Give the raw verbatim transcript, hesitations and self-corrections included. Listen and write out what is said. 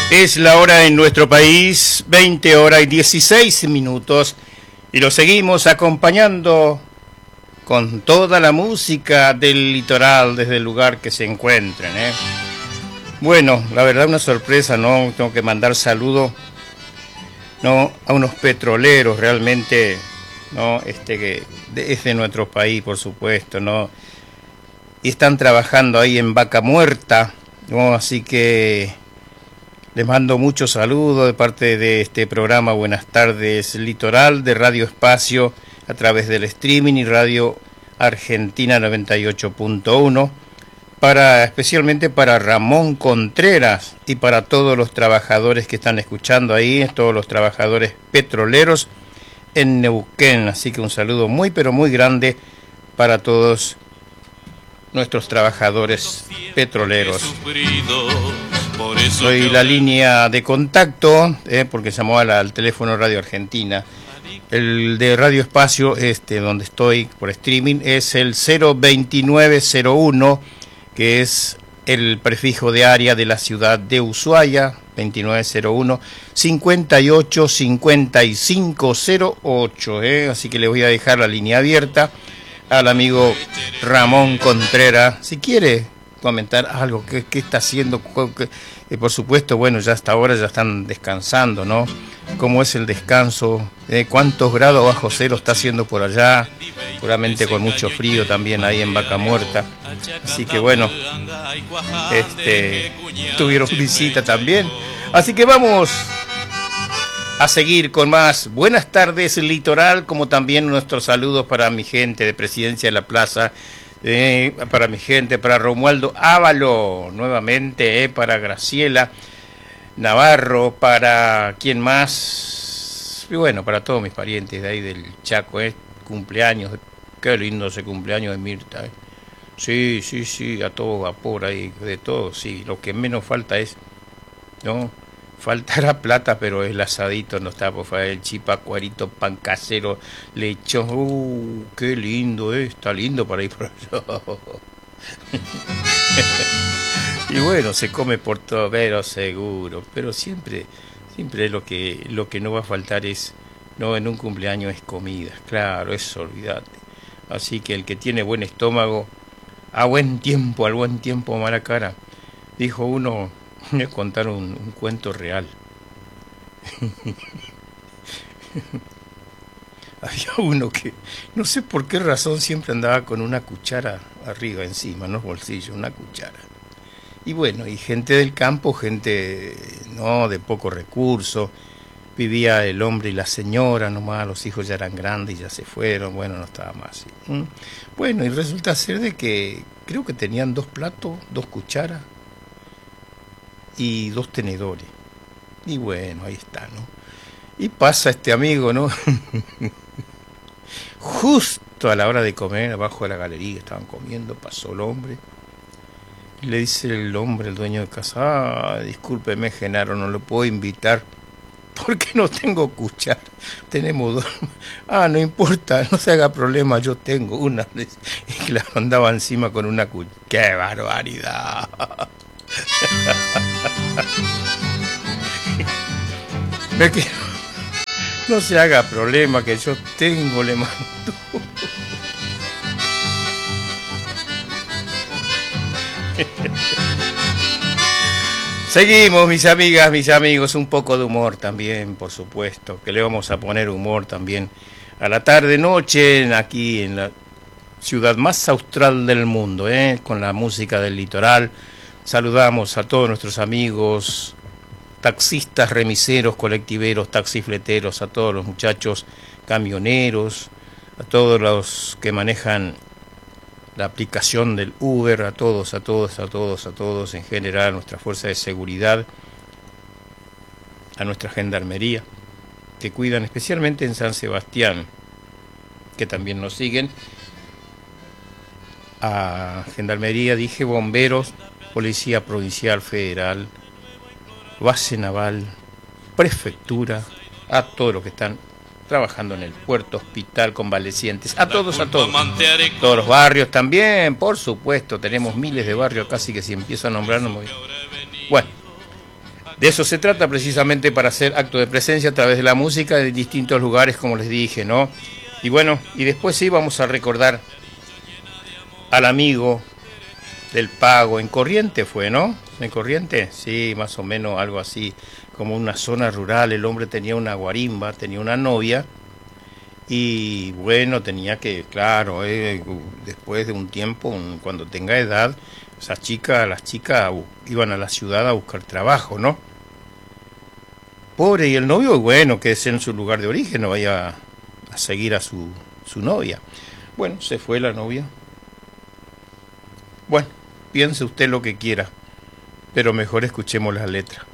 Es la hora en nuestro país, veinte horas y dieciséis minutos, y lo seguimos acompañando con toda la música del litoral desde el lugar que se encuentren, ¿eh? Bueno, la verdad una sorpresa, ¿no? Tengo que mandar saludos, ¿no? A unos petroleros realmente, ¿no? Este que es de nuestro país, por supuesto, ¿no? Y están trabajando ahí en Vaca Muerta, ¿no? Así que les mando muchos saludos de parte de este programa Buenas Tardes Litoral de Radio Espacio a través del streaming y Radio Argentina noventa y ocho punto uno, para, especialmente para Ramón Contreras y para todos los trabajadores que están escuchando ahí, todos los trabajadores petroleros en Neuquén. Así que un saludo muy pero muy grande para todos nuestros trabajadores petroleros. Soy la línea de contacto, eh, porque llamó al, al teléfono Radio Argentina. El de Radio Espacio, este, donde estoy por streaming, es el cero veintinueve cero uno, que es el prefijo de área de la ciudad de Ushuaia, veintinueve cero uno, cincuenta y ocho cincuenta y cinco cero ocho. Eh, así que le voy a dejar la línea abierta al amigo Ramón Contreras, si quiere comentar algo, qué, qué está haciendo, que, eh, por supuesto, bueno, ya hasta ahora ya están descansando, ¿no? ¿Cómo es el descanso? Eh, ¿Cuántos grados bajo cero está haciendo por allá? Seguramente con mucho frío también ahí en Vaca Muerta. Así que bueno, este, tuvieron visita también. Así que vamos a seguir con más Buenas Tardes Litoral, como también nuestros saludos para mi gente de Presidencia de la Plaza, Eh, para mi gente, para Romualdo Ávalo, nuevamente, eh, para Graciela Navarro, para quién más, y bueno, para todos mis parientes de ahí del Chaco, eh, cumpleaños, qué lindo ese cumpleaños de Mirta, eh. sí, sí, sí, a todo vapor ahí, de todo, sí, lo que menos falta es, ¿no? Faltará plata, pero el asadito no está, por favor, el chipacuarito, pan casero, lechón, uh, qué lindo, eh, está lindo para ir por allá. Y bueno, se come por todo, pero seguro, pero siempre, siempre lo que, lo que no va a faltar es, no, en un cumpleaños es comida, claro, eso, olvídate. Así que el que tiene buen estómago, a buen tiempo, al buen tiempo, mala cara, dijo uno. Me contaron un, un cuento real. Había uno que, no sé por qué razón, siempre andaba con una cuchara arriba, encima, en los bolsillos, una cuchara. Y bueno, y gente del campo, gente no de poco recurso, vivía el hombre y la señora nomás, los hijos ya eran grandes y ya se fueron, bueno, no estaba más. ¿Sí? Bueno, y resulta ser de que creo que tenían dos platos, dos cucharas y dos tenedores. Y bueno, ahí está, ¿no? Y pasa este amigo, ¿no? Justo a la hora de comer, abajo de la galería, estaban comiendo, pasó el hombre. Y le dice el hombre, el dueño de casa, ah, discúlpeme, Genaro, no lo puedo invitar porque no tengo cuchara. Tenemos dos. Ah, no importa, no se haga problema, yo tengo una. Y la andaba encima con una cuchara. ¡Qué barbaridad! Que no se haga problema, que yo tengo, le mando. Seguimos, mis amigas, mis amigos, un poco de humor también, por supuesto, que le vamos a poner humor también a la tarde-noche aquí en la ciudad más austral del mundo, ¿eh? Con la música del litoral. Saludamos a todos nuestros amigos taxistas, remiseros, colectiveros, taxifleteros, a todos los muchachos camioneros, a todos los que manejan la aplicación del Uber, a todos, a todos, a todos, a todos, en general, a nuestra fuerza de seguridad, a nuestra gendarmería, que cuidan especialmente en San Sebastián, que también nos siguen, a gendarmería, dije, bomberos, Policía Provincial Federal, Base Naval, Prefectura, a todos los que están trabajando en el puerto, hospital, convalecientes, a todos, a todos. Todos los barrios también, por supuesto, tenemos miles de barrios, casi que si empiezo a nombrar no me voy. Bueno, De eso se trata precisamente, para hacer acto de presencia a través de la música de distintos lugares, como les dije, ¿no? Y bueno, y después sí vamos a recordar al amigo del pago, en Corriente fue, ¿no? En Corriente, sí, más o menos algo así, como una zona rural. El hombre tenía una guarimba, tenía una novia, y bueno, tenía que, claro, eh, después de un tiempo, un, cuando tenga edad, esas chicas, las chicas iban a la ciudad a buscar trabajo, ¿no? Pobre, y el novio, bueno, que es en su lugar de origen, no vaya a seguir a su, su novia. Bueno, se fue la novia. Bueno, piense usted lo que quiera, pero mejor escuchemos las letras.